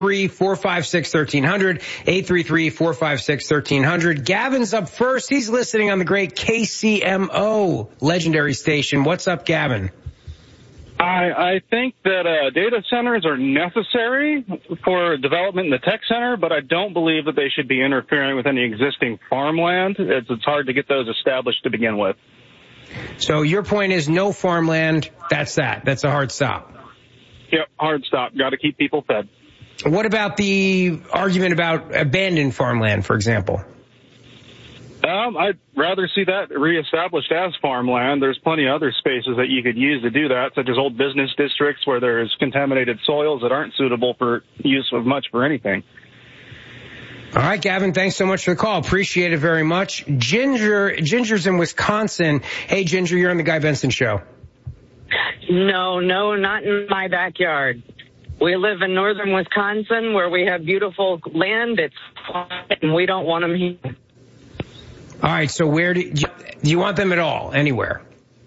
833-456-1300, 833-456-1300. Gavin's up first. He's listening on the great KCMO legendary station. What's up, Gavin? I think that data centers are necessary for development in the tech center, but I don't believe that they should be interfering with any existing farmland. It's hard to get those established to begin with. So your point is no farmland. That's that. That's a hard stop. Yep, hard stop. Got to keep people fed. What about the argument about abandoned farmland, for example? I'd rather see that reestablished as farmland. There's plenty of other spaces that you could use to do that, such as old business districts where there's contaminated soils that aren't suitable for use of much for anything. All right, Gavin, thanks so much for the call. Appreciate it very much. Ginger's in Wisconsin. Hey, Ginger, you're on the Guy Benson Show. No, not in my backyard. We live in northern Wisconsin where we have beautiful land. It's quiet, and we don't want them here. All right, so where do you want them at all? Anywhere?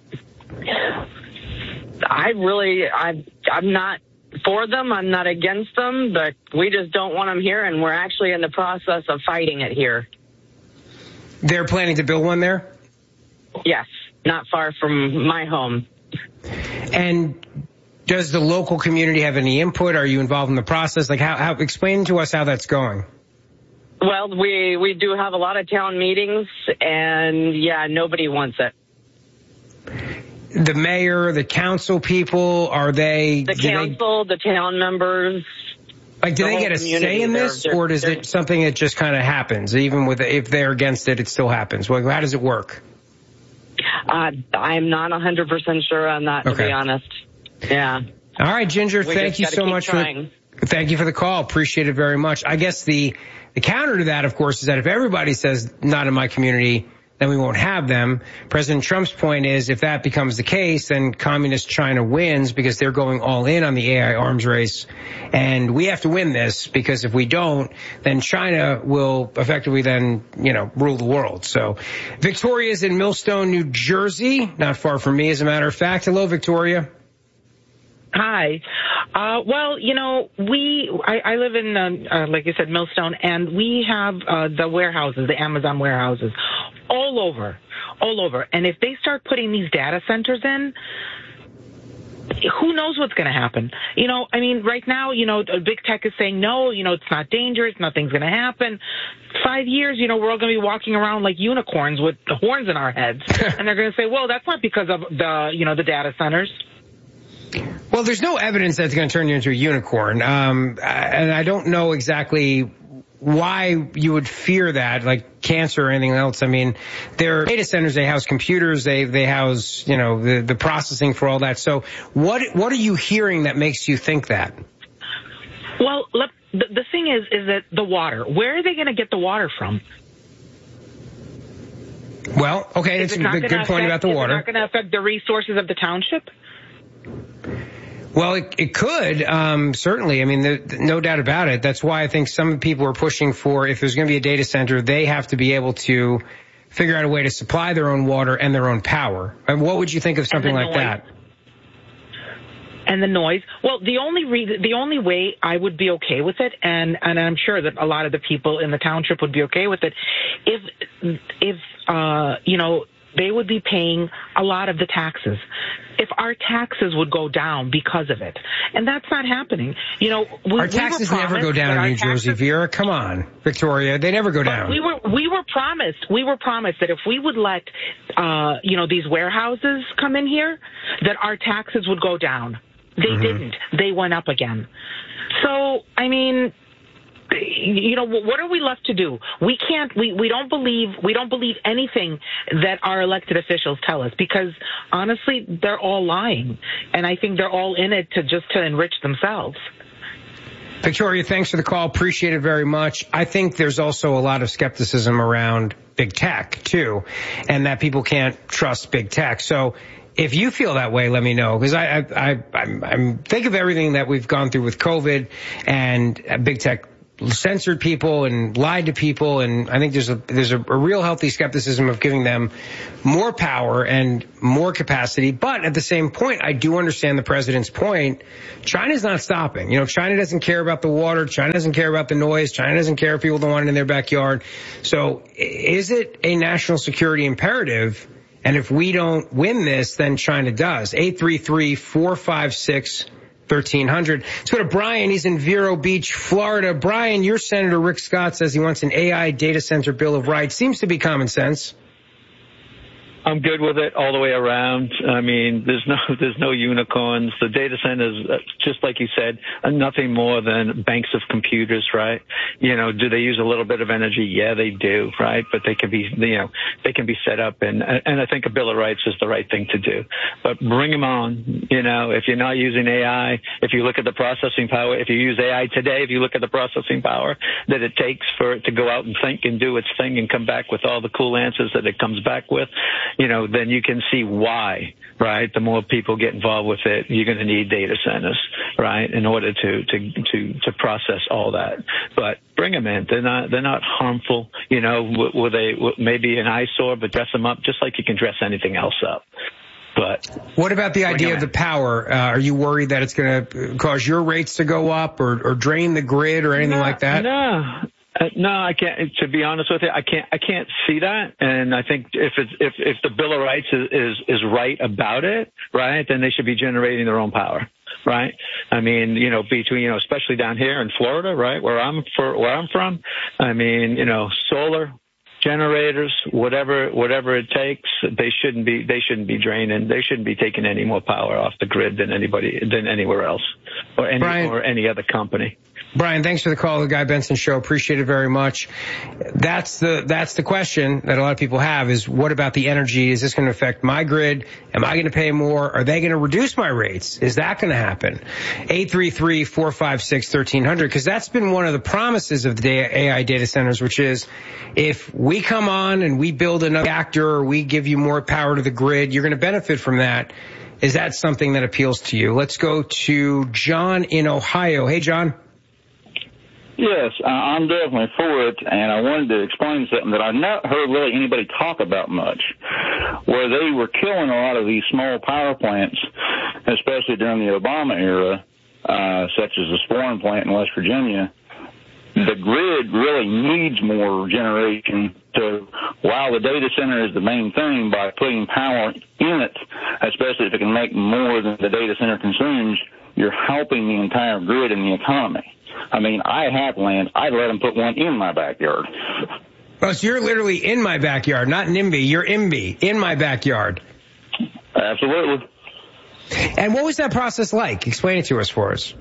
I'm not for them. I'm not against them, but we just don't want them here, and we're actually in the process of fighting it here. They're planning to build one there? Yes, not far from my home. And does the local community have any input? Are you involved in the process? Like, how explain to us how that's going. Well, we do have a lot of town meetings, and yeah, nobody wants it. The mayor, the council people, are they... The council, the town members. Like, do they get a say in this, or is it something that just kind of happens? Even if they're against it, it still happens. Well, how does it work? I'm not 100% sure on that, to be honest. Yeah. All right, Ginger, thank you so much. Thank you for the call. Appreciate it very much. I guess the counter to that, of course, is that if everybody says not in my community, then we won't have them. President Trump's point is if that becomes the case, then communist China wins because they're going all in on the AI arms race. And we have to win this because if we don't, then China will effectively then, rule the world. So Victoria's in Millstone, New Jersey, not far from me, as a matter of fact. Hello, Victoria. Hi. Well, I live in, like you said, Millstone, and we have the warehouses, the Amazon warehouses, all over. And if they start putting these data centers in, who knows what's going to happen? Right now, big tech is saying, no, it's not dangerous, nothing's going to happen. 5 years, we're all going to be walking around like unicorns with the horns in our heads. And they're going to say, well, that's not because of the data centers. Well, there's no evidence that's going to turn you into a unicorn. And I don't know exactly why you would fear that, like cancer or anything else. I mean, they're data centers, they house computers, they house, the processing for all that. So what are you hearing that makes you think that? Well, the thing is that the water, where are they going to get the water from? Well, okay, it's a good point about the water. Is it not going to affect the resources of the township? Well, it could, certainly. I mean, no doubt about it. That's why I think some people are pushing for, if there's going to be a data center, they have to be able to figure out a way to supply their own water and their own power. And what would you think of something like that? And the noise. Well, the only way I would be okay with it, and I'm sure that a lot of the people in the township would be okay with it, if they would be paying a lot of the taxes. If our taxes would go down because of it. And that's not happening. Our taxes never go down in New Jersey, Vera. Come on, Victoria. They never go down. We were promised that if we would let, these warehouses come in here, that our taxes would go down. They didn't. They went up again. So, what are we left to do? We don't believe anything that our elected officials tell us because honestly, they're all lying. And I think they're all in it to enrich themselves. Victoria, thanks for the call. Appreciate it very much. I think there's also a lot of skepticism around big tech too, and that people can't trust big tech. So if you feel that way, let me know, because I think of everything that we've gone through with COVID and big tech censored people and lied to people, and I think there's a real healthy skepticism of giving them more power and more capacity. But at the same point, I do understand the president's point. China's not stopping. China doesn't care about the water. China doesn't care about the noise. China doesn't care if people don't want it in their backyard. So is it a national security imperative? And if we don't win this, then China does. 833-456-1300. Let's go to Brian. He's in Vero Beach, Florida. Brian, your Senator Rick Scott says he wants an AI data center Bill of Rights. Seems to be common sense. I'm good with it all the way around. I mean, there's no unicorns. The data centers, just like you said, are nothing more than banks of computers, right? Do they use a little bit of energy? Yeah, they do, right? But they can be, they can be set up, and I think a Bill of Rights is the right thing to do. But bring them on. If you're not using AI, if you look at the processing power, if you use AI today, if you look at the processing power that it takes for it to go out and think and do its thing and come back with all the cool answers that it comes back with, then you can see why, right? The more people get involved with it, you're going to need data centers, right, in order to process all that. But bring them in. They're not harmful. Will they maybe an eyesore, but dress them up just like you can dress anything else up. But what about the idea of the power? Are you worried that it's going to cause your rates to go up or drain the grid or anything like that? No, I can't. To be honest with you, I can't see that. And I think if the Bill of Rights is right about it, right, then they should be generating their own power, right? I mean, between especially down here in Florida, right, where I'm from. I mean, solar generators, whatever it takes, they shouldn't be draining. They shouldn't be taking any more power off the grid than anywhere else or any other company. Brian, thanks for the call, the Guy Benson Show. Appreciate it very much. That's the question that a lot of people have is, what about the energy? Is this going to affect my grid? Am I going to pay more? Are they going to reduce my rates? Is that going to happen? 833-456-1300, because that's been one of the promises of the AI data centers, which is if we come on and we build another reactor or we give you more power to the grid, you're going to benefit from that. Is that something that appeals to you? Let's go to John in Ohio. Hey, John. Yes, I'm definitely for it, and I wanted to explain something that I've not heard really anybody talk about much, where they were killing a lot of these small power plants, especially during the Obama era, such as the Sporn plant in West Virginia. The grid really needs more generation while the data center is the main thing, by putting power in it, especially if it can make more than the data center consumes, you're helping the entire grid and the economy. I mean, I have land. I'd let them put one in my backyard. Oh, so you're literally in my backyard, not NIMBY. You're IMBY, in my backyard. Absolutely. And what was that process like? Explain it to us for us.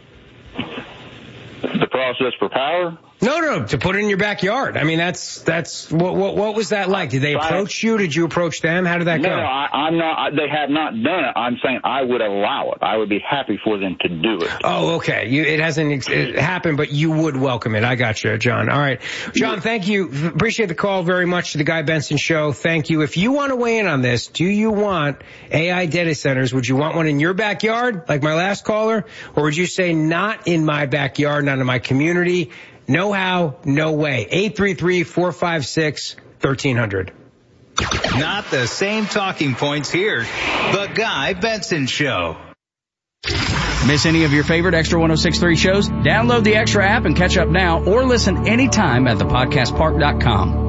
The process for power? No, to put it in your backyard. I mean, that's what was that like? Did they approach you? Did you approach them? How did that go? No, I'm not. They have not done it. I'm saying I would allow it. I would be happy for them to do it. Oh, okay. It hasn't happened, but you would welcome it. I got you, John. All right. John, thank you. Appreciate the call very much to the Guy Benson Show. Thank you. If you want to weigh in on this, do you want AI data centers? Would you want one in your backyard, like my last caller? Or would you say not in my backyard, not in my community? No how, no way. 833-456-1300. Not the same talking points here. The Guy Benson Show. Miss any of your favorite Extra 106.3 shows? Download the Extra app and catch up now, or listen anytime at thepodcastpark.com.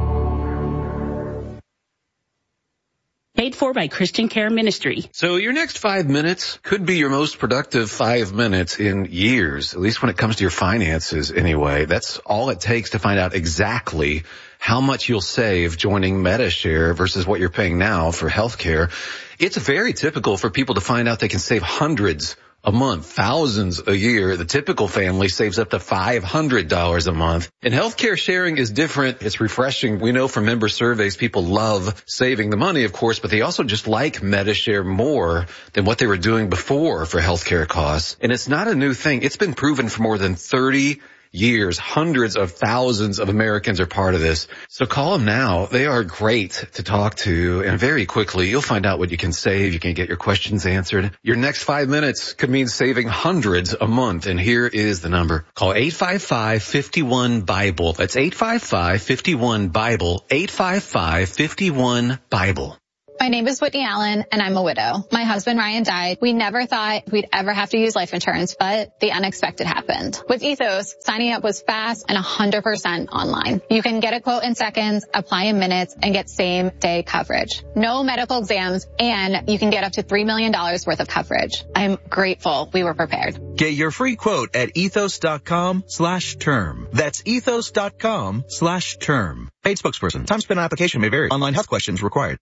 Paid for by Christian Care Ministry. So your next 5 minutes could be your most productive 5 minutes in years, at least when it comes to your finances anyway. That's all it takes to find out exactly how much you'll save joining Medi-Share versus what you're paying now for healthcare. It's very typical for people to find out they can save hundreds a month, thousands a year. The typical family saves up to $500 a month. And healthcare sharing is different. It's refreshing. We know from member surveys, people love saving the money, of course, but they also just like Medi-Share more than what they were doing before for healthcare costs. And it's not a new thing. It's been proven for more than 30 years. Hundreds of thousands of Americans are part of this. So call them now. They are great to talk to, and very quickly you'll find out what you can save. You can get your questions answered. Your next 5 minutes could mean saving hundreds a month, and here is the number. Call 855-51-BIBLE. That's 855-51-BIBLE. 855-51-BIBLE. My name is Whitney Allen, and I'm a widow. My husband, Ryan, died. We never thought we'd ever have to use life insurance, but the unexpected happened. With Ethos, signing up was fast and 100% online. You can get a quote in seconds, apply in minutes, and get same-day coverage. No medical exams, and you can get up to $3 million worth of coverage. I'm grateful we were prepared. Get your free quote at ethos.com/term. That's ethos.com/term. Paid spokesperson. Time spent on application may vary. Online health questions required.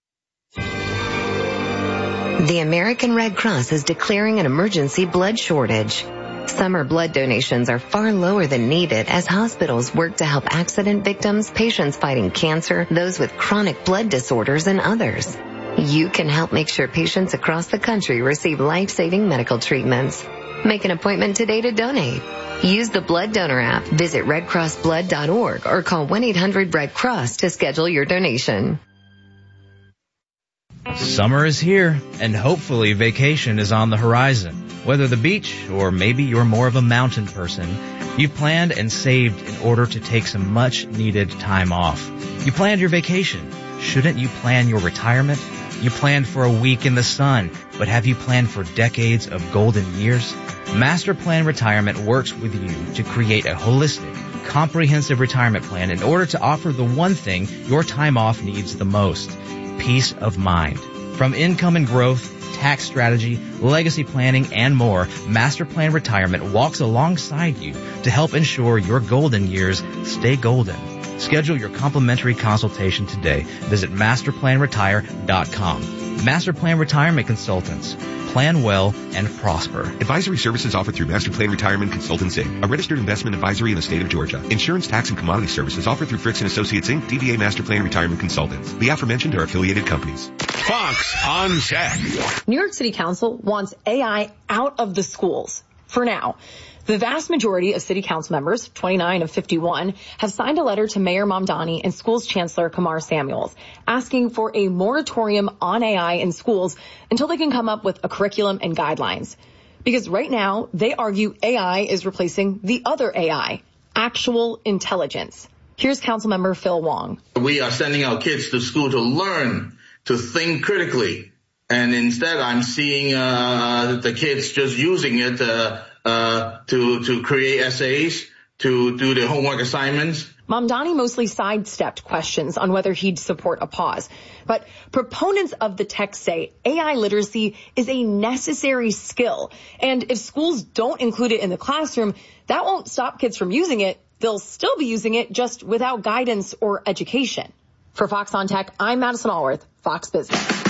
The American Red Cross is declaring an emergency blood shortage. Summer blood donations are far lower than needed as hospitals work to help accident victims, patients fighting cancer, those with chronic blood disorders, and others. You can help make sure patients across the country receive life-saving medical treatments. Make an appointment today to donate. Use the Blood Donor app, visit redcrossblood.org, or call 1-800-RED-CROSS to schedule your donation. Summer is here, and hopefully vacation is on the horizon. Whether the beach or maybe you're more of a mountain person, you've planned and saved in order to take some much-needed time off. You planned your vacation. Shouldn't you plan your retirement? You planned for a week in the sun, but have you planned for decades of golden years? Master Plan Retirement works with you to create a holistic, comprehensive retirement plan in order to offer the one thing your time off needs the most: peace of mind. From income and growth, tax strategy, legacy planning, and more, Master Plan Retirement walks alongside you to help ensure your golden years stay golden. Schedule your complimentary consultation today. Visit masterplanretire.com. Master Plan Retirement Consultants. Plan well and prosper. Advisory services offered through Master Plan Retirement Consultants, Inc., a registered investment advisory in the state of Georgia. Insurance, tax, and commodity services offered through Fricks & Associates, Inc., DBA Master Plan Retirement Consultants. The aforementioned are affiliated companies. Fox on Tech. New York City Council wants AI out of the schools for now. The vast majority of city council members, 29 of 51, have signed a letter to Mayor Mamdani and schools chancellor Kamar Samuels, asking for a moratorium on AI in schools until they can come up with a curriculum and guidelines. Because right now, they argue AI is replacing the other AI, actual intelligence. Here's Councilmember Phil Wong. We are sending our kids to school to learn, to think critically. And instead, I'm seeing the kids just using it to create essays, to do the homework assignments. Mamdani mostly sidestepped questions on whether he'd support a pause. But proponents of the text say AI literacy is a necessary skill. And if schools don't include it in the classroom, that won't stop kids from using it. They'll still be using it just without guidance or education. For Fox on Tech, I'm Madison Allworth, Fox Business.